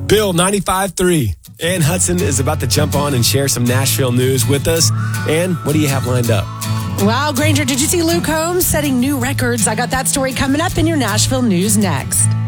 Bill 95.3. Ann Hudson is about to jump on and share some Nashville news with us. Ann, what do you have lined up? Wow, Granger, did you see Luke Combs setting new records? I got that story coming up in your Nashville news next.